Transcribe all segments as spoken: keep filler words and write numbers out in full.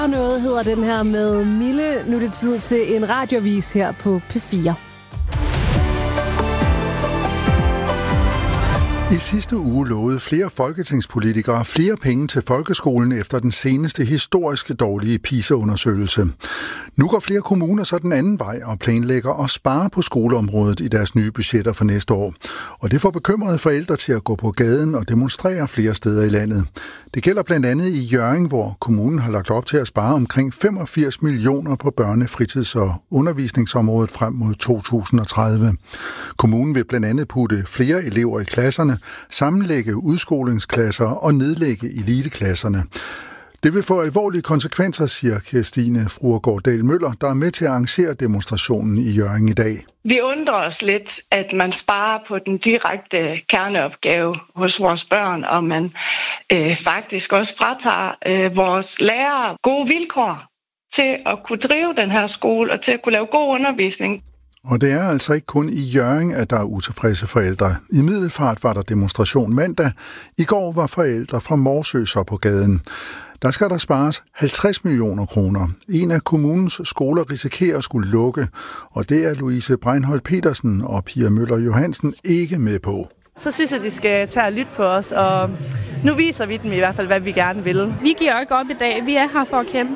Og noget hedder den her med Mille. Nu er det tid til en radioavis her på P fire. I sidste uge lovede flere folketingspolitikere flere penge til folkeskolen efter den seneste historiske dårlige PISA-undersøgelse. Nu går flere kommuner så den anden vej og planlægger at spare på skoleområdet i deres nye budgetter for næste år. Og det får bekymrede forældre til at gå på gaden og demonstrere flere steder i landet. Det gælder blandt andet i Hjørring, hvor kommunen har lagt op til at spare omkring femogfirs millioner på børne-, fritids- og undervisningsområdet frem mod to tusind og tredive. Kommunen vil blandt andet putte flere elever i klasserne, sammenlægge udskolingsklasser og nedlægge eliteklasserne. Det vil få alvorlige konsekvenser, siger Kirstine Fruergaard Dahl Møller, der er med til at arrangere demonstrationen i Hjørring i dag. Vi undrer os lidt, at man sparer på den direkte kerneopgave hos vores børn, og man øh, faktisk også fratager øh, vores lærere gode vilkår til at kunne drive den her skole og til at kunne lave god undervisning. Og det er altså ikke kun i Hjørring, at der er utilfredse forældre. I Middelfart var der demonstration mandag. I går var forældre fra Morsø så på gaden. Der skal der spares halvtreds millioner kroner. En af kommunens skoler risikerer at skulle lukke, og det er Louise Breinholt Petersen og Pia Møller Johansen ikke med på. Så synes jeg, de skal tage og lytte på os, og nu viser vi dem i hvert fald, hvad vi gerne vil. Vi giver ikke op i dag. Vi er her for at kæmpe.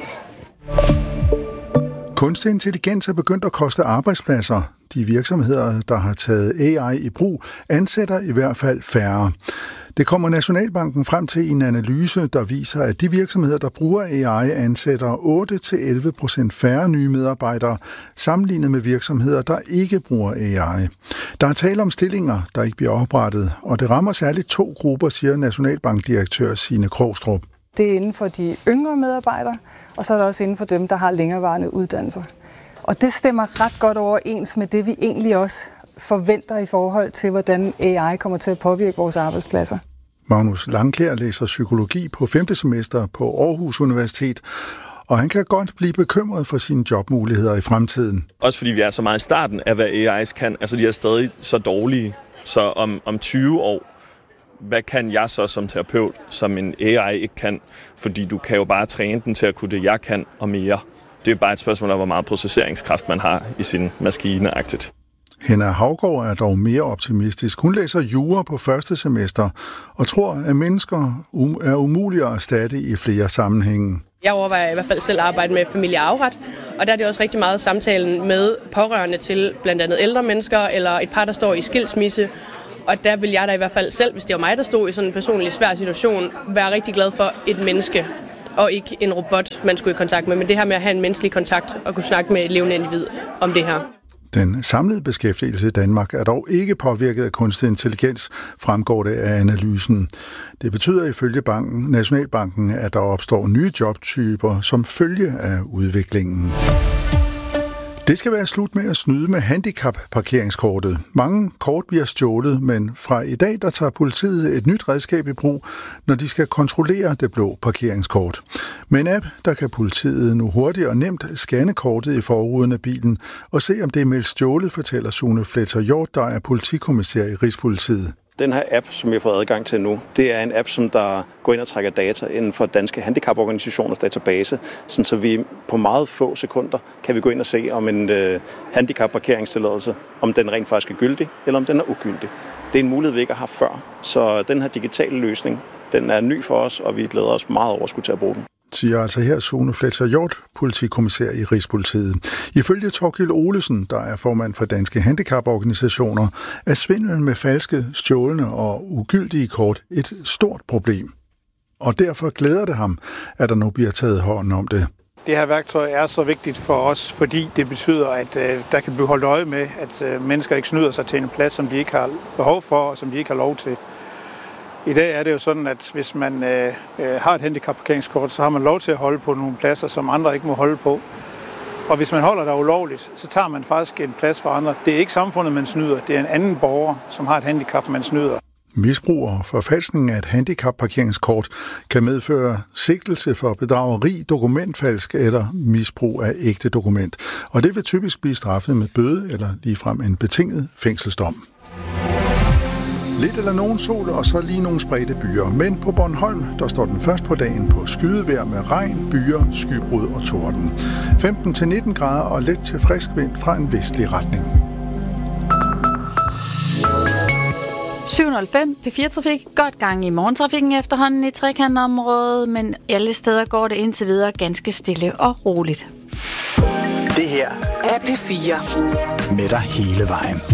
Kunstig intelligens er begyndt at koste arbejdspladser. De virksomheder, der har taget A I i brug, ansætter i hvert fald færre. Det kommer Nationalbanken frem til i en analyse, der viser, at de virksomheder, der bruger A I, ansætter otte til elleve procent færre nye medarbejdere, sammenlignet med virksomheder, der ikke bruger A I. Der er tale om stillinger, der ikke bliver oprettet, og det rammer særligt to grupper, siger Nationalbankdirektør Signe Krogstrup. Det er inden for de yngre medarbejdere, og så er der også inden for dem, der har længerevarende uddannelser. Og det stemmer ret godt overens med det, vi egentlig også forventer i forhold til, hvordan A I kommer til at påvirke vores arbejdspladser. Magnus Langkjær læser psykologi på femte semester på Aarhus Universitet, og han kan godt blive bekymret for sine jobmuligheder i fremtiden. Også fordi vi er så meget i starten af, hvad A I's kan. Altså, de er stadig så dårlige, så om, om tyve år, hvad kan jeg så som terapeut, som en A I ikke kan? Fordi du kan jo bare træne den til at kunne det, jeg kan og mere. Det er bare et spørgsmål om, hvor meget processeringskraft man har i sin maskineagtigt. Henna Haugaard er dog mere optimistisk. Hun læser jura på første semester og tror, at mennesker er umulige at erstatte i flere sammenhænge. Jeg overvejer i hvert fald selv at arbejde med familieafret, og der er det også rigtig meget samtalen med pårørende til blandt andet ældre mennesker eller et par, der står i skilsmisse. Og der vil jeg da i hvert fald selv, hvis det var mig, der stod i sådan en personlig svær situation, være rigtig glad for et menneske, og ikke en robot, man skulle i kontakt med. Men det her med at have en menneskelig kontakt og kunne snakke med et levende individ om det her. Den samlede beskæftigelse i Danmark er dog ikke påvirket af kunstig intelligens, fremgår det af analysen. Det betyder ifølge banken, Nationalbanken, at der opstår nye jobtyper som følge af udviklingen. Det skal være slut med at snyde med handicap-parkeringskortet. Mange kort bliver stjålet, men fra i dag der tager politiet et nyt redskab i brug, når de skal kontrollere det blå parkeringskort. Med en app, der kan politiet nu hurtigt og nemt scanne kortet i forruden af bilen og se, om det er meldt stjålet, fortæller Sune Fletcher Hjort, der er politikommissær i Rigspolitiet. Den her app, som jeg har fået adgang til nu, det er en app, som der går ind og trækker data inden for danske handicaporganisationers database, sådan så vi på meget få sekunder kan vi gå ind og se, om en øh, handicapparkeringstilladelse, om den rent faktisk er gyldig, eller om den er ugyldig. Det er en mulighed, vi ikke har haft før, så den her digitale løsning, den er ny for os, og vi glæder os meget over at skulle til at bruge den. Siger altså her Sune Fletcher Hjort, politikommissær i Rigspolitiet. Ifølge Thorkild Olesen, der er formand for Danske Handicaporganisationer, er svindel med falske, stjålne og ugyldige kort et stort problem. Og derfor glæder det ham, at der nu bliver taget hånd om det. Det her værktøj er så vigtigt for os, fordi det betyder, at øh, der kan blive holdt øje med, at øh, mennesker ikke snyder sig til en plads, som de ikke har behov for, og som de ikke har lov til. I dag er det jo sådan, at hvis man øh, har et handicapparkeringskort, så har man lov til at holde på nogle pladser, som andre ikke må holde på. Og hvis man holder der ulovligt, så tager man faktisk en plads for andre. Det er ikke samfundet, man snyder. Det er en anden borger, som har et handicap, man snyder. Misbrug og forfalskning af et handicapparkeringskort kan medføre sigtelse for bedrageri, dokumentfalsk eller misbrug af ægte dokument. Og det vil typisk blive straffet med bøde eller ligefrem en betinget fængselsdom. Lidt eller nogen sol, og så lige nogle spredte byer. Men på Bornholm, der står den først på dagen på skydevejr med regn, byer, skybrud og torden. femten til nitten grader og let til frisk vind fra en vestlig retning. syv nul fem P fire Trafik. Godt gang i morgentrafikken efterhånden i trekantområdet, men alle steder går det indtil videre ganske stille og roligt. Det her er P fire. Med dig hele vejen.